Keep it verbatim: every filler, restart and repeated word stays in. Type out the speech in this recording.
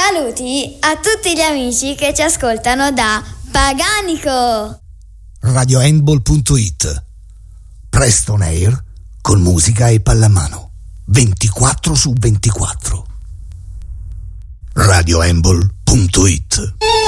Saluti a tutti gli amici che ci ascoltano da Paganico. radio handball punto it. Presto on air con musica e pallamano ventiquattro su ventiquattro. radio handball punto it.